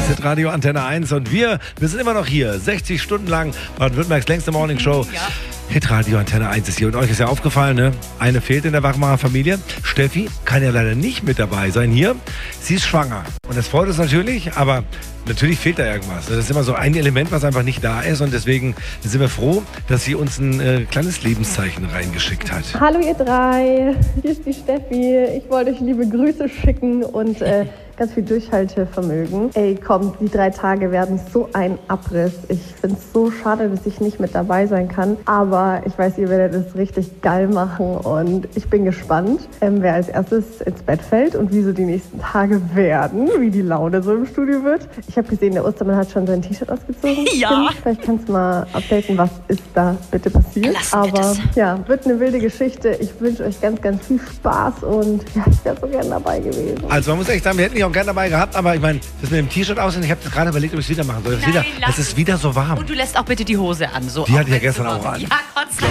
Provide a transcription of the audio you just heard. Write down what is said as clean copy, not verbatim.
ist Radio Antenne 1 und wir sind immer noch hier, 60 Stunden lang, Baden-Württembergs längste Morningshow. Ja. Hitradio Antenne 1 ist hier und euch ist ja aufgefallen, ne? Eine fehlt in der Wachmacher Familie. Steffi kann ja leider nicht mit dabei sein hier. Sie ist schwanger und das freut uns natürlich, aber natürlich fehlt da irgendwas. Das ist immer so ein Element, was einfach nicht da ist und deswegen sind wir froh, dass sie uns ein kleines Lebenszeichen reingeschickt hat. Hallo ihr drei, hier ist die Steffi. Ich wollte euch liebe Grüße schicken und ganz viel Durchhaltevermögen. Ey, komm, die 3 Tage werden so ein Abriss. Ich finde es so schade, dass ich nicht mit dabei sein kann. Aber ich weiß, ihr werdet es richtig geil machen und ich bin gespannt, wer als erstes ins Bett fällt und wie so die nächsten Tage werden, wie die Laune so im Studio wird. Ich habe gesehen, der Ostermann hat schon sein T-Shirt ausgezogen. Ja. Vielleicht kannst du mal updaten, was ist da bitte passiert. Aber ja, wird eine wilde Geschichte. Ich wünsche euch ganz, ganz viel Spaß und ja, ich wäre so gerne dabei gewesen. Also man muss echt sagen, wir hätten dich auch gerne dabei gehabt, aber ich meine, das mit dem T-Shirt aussehen, ich habe gerade überlegt, ob ich es wieder machen soll. Es ist wieder so warm. Und du lässt auch bitte die Hose an. So die hatte ich ja gestern auch an. Ja, Gott sei Dank.